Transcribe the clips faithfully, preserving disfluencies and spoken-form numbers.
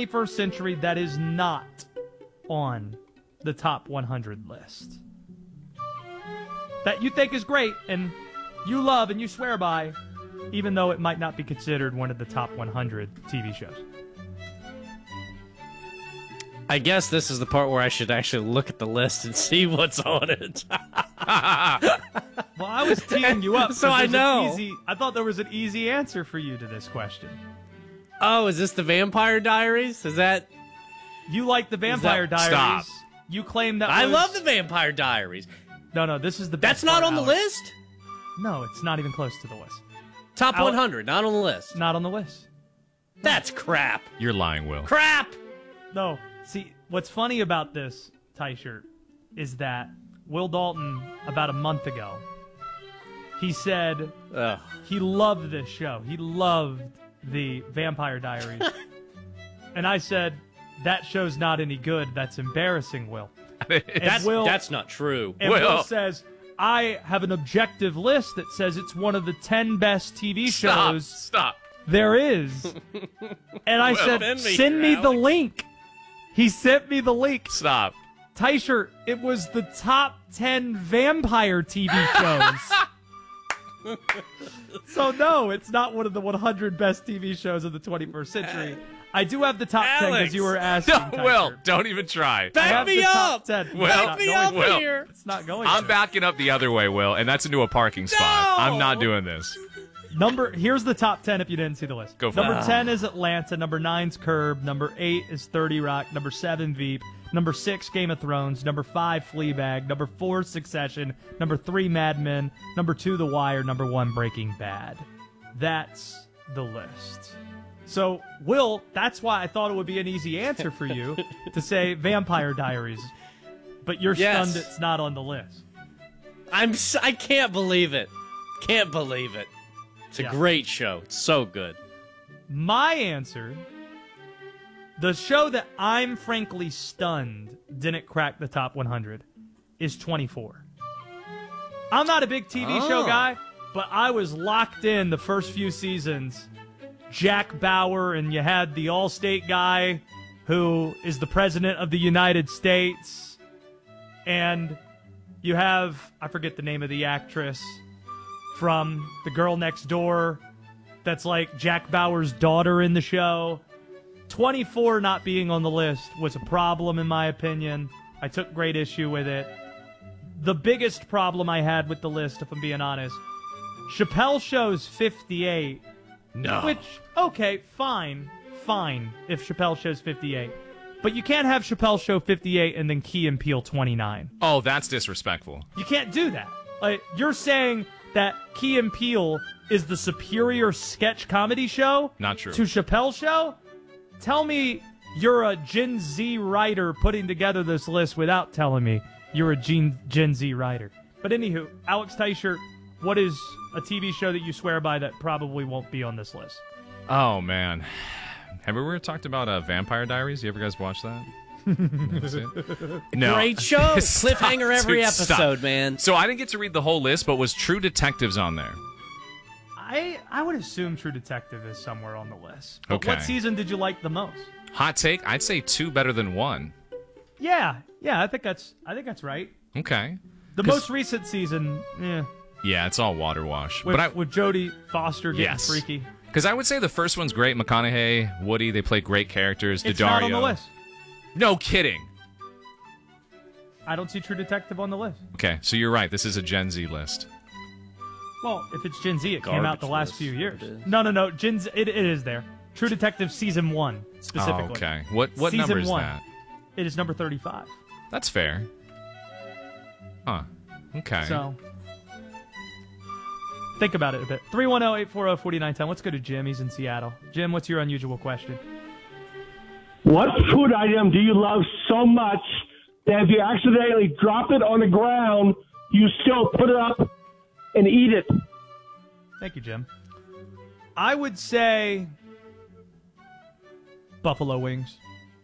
twenty-first century that is not on the top one hundred list? That you think is great and you love and you swear by, even though it might not be considered one of the top one hundred T V shows. I guess this is the part where I should actually look at the list and see what's on it. Well, I was teeing you up. So I know. Easy, I thought there was an easy answer for you to this question. Oh, is this the Vampire Diaries? Is that... You like the Vampire that... Diaries. Stop. You claim that I was... love the Vampire Diaries. No, no, this is the best That's not part, on the Alex. list? No, it's not even close to the list. Top Alex, one hundred, not on the list. Not on the list. That's crap. You're lying, Will. Crap! No. See, what's funny about this tie-shirt is that Will Dalton, about a month ago, he said Ugh. he loved this show. He loved the Vampire Diaries. And I said, that show's not any good. That's embarrassing, Will. That's, Will, that's not true. And Will. Will says, I have an objective list that says it's one of the ten best T V shows Stop. Stop. there is. And I Will, said, send me send here, me the Alex. link. He sent me the link. Stop. Tyshirt, it was the top ten vampire T V shows. So, no, it's not one of the one hundred best T V shows of the twenty-first century. I do have the top ten Alex. because you were asking. No, Will, don't even try. I Back have me the top up. ten. Will, It's Back not me going up to. Will. here. It's not going I'm to. backing up the other way, Will, and that's into a parking spot. No. I'm not doing this. Number Here's the top ten if you didn't see the list. Go for Number it. ten is Atlanta. Number nine's Curb. Number eight is thirty Rock. Number seven, Veep. Number six, Game of Thrones. Number five, Fleabag. Number four, Succession. Number three, Mad Men. Number two, The Wire. Number one, Breaking Bad. That's the list. So, Will, that's why I thought it would be an easy answer for you to say Vampire Diaries. But you're Yes. stunned it's not on the list. I'm. s- I can't believe it. Can't believe it. It's a Yeah. great show. It's so good. My answer, the show that I'm frankly stunned didn't crack the top one hundred, is twenty-four. I'm not a big T V show Oh. guy, but I was locked in the first few seasons. Jack Bauer, and you had the Allstate guy who is the president of the United States. And you have, I forget the name of the actress from The Girl Next Door that's like Jack Bauer's daughter in the show. twenty-four not being on the list was a problem in my opinion. I took great issue with it. The biggest problem I had with the list, if I'm being honest, Chappelle Show's fifty-eight. No. Which, okay, fine, fine if Chappelle Show's fifty-eight. But you can't have Chappelle Show fifty-eight and then Key and Peele twenty-nine. Oh, that's disrespectful. You can't do that. Like, you're saying that Key and Peele is the superior sketch comedy show? Not true. To Chappelle Show? Tell me you're a Gen Z writer putting together this list without telling me you're a Gen, Gen Z writer. But anywho, Alex Teicher, what is a T V show that you swear by that probably won't be on this list? Oh, man. Have we ever talked about uh, Vampire Diaries? You ever guys watch that? Never seen it? No. Great show. Stop, Cliffhanger every dude, episode, stop. man. So I didn't get to read the whole list, but was True Detectives on there? I I would assume True Detective is somewhere on the list. But Okay. what season did you like the most? Hot take, I'd say two better than one. Yeah, yeah, I think that's I think that's right. Okay. The 'Cause- most recent season, yeah, Yeah, it's all water wash. with, but I, with Jodie Foster getting yes. freaky. Because I would say the first one's great. McConaughey, Woody, they play great characters. It's Daddario. not on the list. No kidding. I don't see True Detective on the list. Okay, so you're right. This is a Gen Z list. Well, if it's Gen Z, it came out the Garbage last list, few years. it is. No, no, no. Gen Z, it, it is there. True Detective season one specifically. Oh, okay. What what Season number is one. that? It is number thirty-five. That's fair. Huh. Okay. So think about it a bit. three one zero, eight four zero, four nine one zero. Let's go to Jim. He's in Seattle. Jim, what's your unusual question? What food item do you love so much that if you accidentally drop it on the ground, you still put it up and eat it? Thank you, Jim. I would say buffalo wings.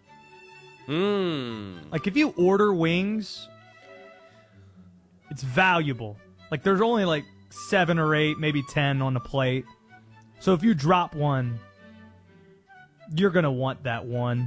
Mmm. Like, if you order wings, it's valuable. Like, there's only like seven or eight, maybe ten on the plate. So if you drop one, you're going to want that one.